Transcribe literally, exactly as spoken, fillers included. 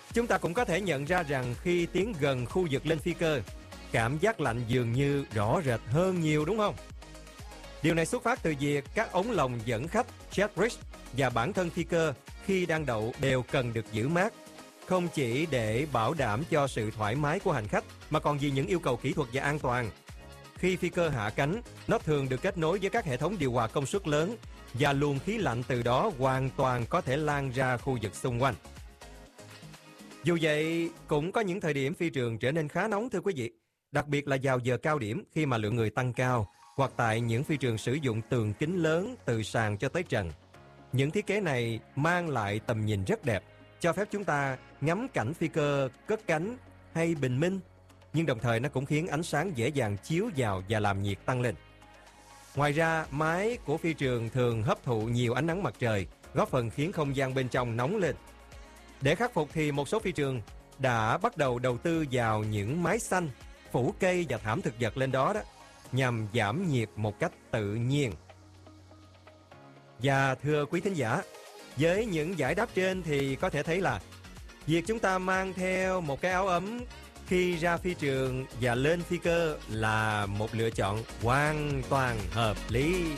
Chúng ta cũng có thể nhận ra rằng khi tiến gần khu vực lên phi cơ, cảm giác lạnh dường như rõ rệt hơn nhiều, đúng không? Điều này xuất phát từ việc các ống lồng dẫn khách, jet bridge và bản thân phi cơ khi đang đậu đều cần được giữ mát, không chỉ để bảo đảm cho sự thoải mái của hành khách mà còn vì những yêu cầu kỹ thuật và an toàn. Khi phi cơ hạ cánh, nó thường được kết nối với các hệ thống điều hòa công suất lớn và luồng khí lạnh từ đó hoàn toàn có thể lan ra khu vực xung quanh. Dù vậy, cũng có những thời điểm phi trường trở nên khá nóng, thưa quý vị, đặc biệt là vào giờ cao điểm khi mà lượng người tăng cao, hoặc tại những phi trường sử dụng tường kính lớn từ sàn cho tới trần. Những thiết kế này mang lại tầm nhìn rất đẹp, cho phép chúng ta ngắm cảnh phi cơ cất cánh hay bình minh, nhưng đồng thời nó cũng khiến ánh sáng dễ dàng chiếu vào và làm nhiệt tăng lên. Ngoài ra, mái của phi trường thường hấp thụ nhiều ánh nắng mặt trời, góp phần khiến không gian bên trong nóng lên. Để khắc phục thì một số phi trường đã bắt đầu đầu tư vào những mái xanh, phủ cây và thảm thực vật lên đó đó, nhằm giảm nhiệt một cách tự nhiên. Và thưa quý thính giả, với những giải đáp trên thì có thể thấy là việc chúng ta mang theo một cái áo ấm khi ra phi trường và lên phi cơ là một lựa chọn hoàn toàn hợp lý.